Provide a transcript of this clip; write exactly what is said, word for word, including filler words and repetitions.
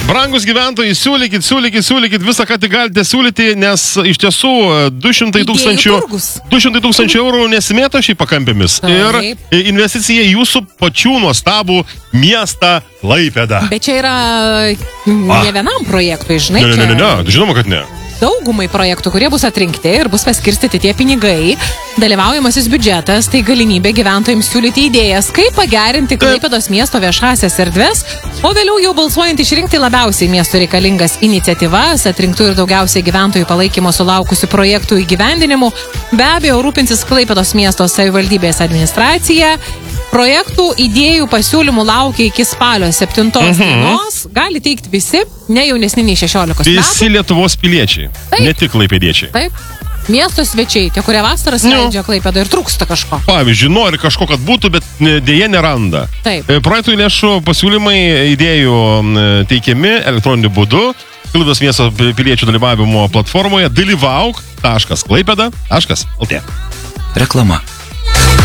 Brangus gyventojai, siūlykit, siūlykit, siūlykit visą, ką tik galite siūlyti, nes iš tiesų du šimtai tūkstančių du šimtai tūkstančių eurų nesimėto šiai pakampėmis. Ir investicija į jūsų pačių nuostabų miestą Klaipėdą. Bet čia yra ne vienam projektui, žinai. Ne, ne, ne, ne, ne, žinoma, kad ne. Daugumai projektų, kurie bus atrinkti ir bus paskirstyti tie pinigai, dalyvaujamasis biudžetas, tai galimybė gyventojams siūlyti idėjas, kaip pagerinti Klaipėdos miesto viešasias erdves, o vėliau jau balsuojant išrinkti labiausiai miesto reikalingas iniciatyvas, atrinktų ir daugiausiai gyventojų palaikymo sulaukusių projektų įgyvendinimu, be abejo rūpinsis Klaipėdos miesto savivaldybės administracija. Projektų idėjų pasiūlymų laukia iki spalio septintos mhm. dienos. Gali teikti visi, ne jaunesni nei šešiolikos metų. Visi Lietuvos piliečiai, taip. Ne tik klaipėdiečiai. Taip. Miesto svečiai, tie, kurie vasaras leidžia Klaipėdą ir trūksta kažko. Pavyzdžiui, nori kažko, kad būtų, bet dėje neranda. Taip. Projektų lėšų pasiūlymai idėjų teikiami elektroniniu būdu. Klaipėdos miesto piliečių dalyvavimo platformoje dalyvauk taškas klaipėda taškas lt. Reklama.